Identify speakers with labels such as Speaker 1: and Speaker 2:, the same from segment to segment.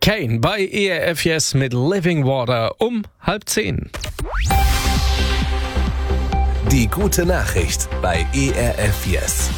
Speaker 1: Kane bei ERF Yes mit Living Water um 9:30.
Speaker 2: Die gute Nachricht bei ERF Yes.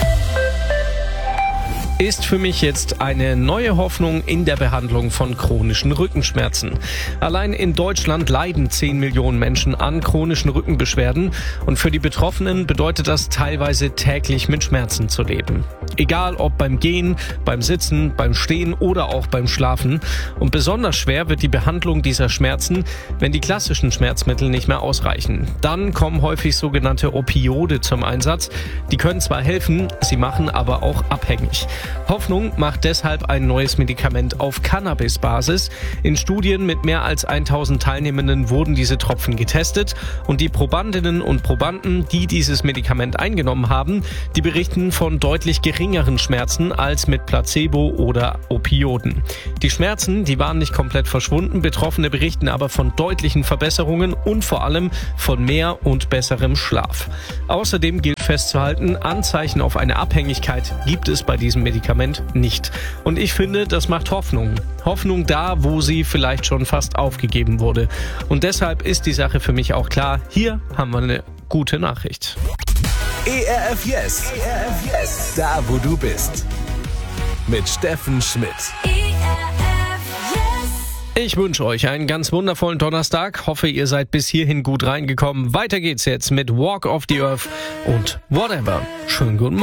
Speaker 1: Ist für mich jetzt eine neue Hoffnung in der Behandlung von chronischen Rückenschmerzen. Allein in Deutschland leiden 10 Millionen Menschen an chronischen Rückenbeschwerden und für die Betroffenen bedeutet das teilweise täglich mit Schmerzen zu leben. Egal ob beim Gehen, beim Sitzen, beim Stehen oder auch beim Schlafen. Und besonders schwer wird die Behandlung dieser Schmerzen, wenn die klassischen Schmerzmittel nicht mehr ausreichen. Dann kommen häufig sogenannte Opioide zum Einsatz. Die können zwar helfen, sie machen aber auch abhängig. Hoffnung macht deshalb ein neues Medikament auf Cannabis-Basis. In Studien mit mehr als 1000 Teilnehmenden wurden diese Tropfen getestet und die Probandinnen und Probanden, die dieses Medikament eingenommen haben, die berichten von deutlich geringeren Schmerzen als mit Placebo oder Opioiden. Die Schmerzen, die waren nicht komplett verschwunden, Betroffene berichten aber von deutlichen Verbesserungen und vor allem von mehr und besserem Schlaf. Außerdem gilt festzuhalten, Anzeichen auf eine Abhängigkeit gibt es bei diesem Medikament nicht. Und ich finde, das macht Hoffnung. Hoffnung da, wo sie vielleicht schon fast aufgegeben wurde. Und deshalb ist die Sache für mich auch klar, hier haben wir eine gute Nachricht.
Speaker 2: ERF Yes. ERF Yes. Da, wo du bist. Mit Steffen Schmidt.
Speaker 1: Ich wünsche euch einen ganz wundervollen Donnerstag. Hoffe, ihr seid bis hierhin gut reingekommen. Weiter geht's jetzt mit Walk of the Earth und Whatever. Schönen guten Morgen.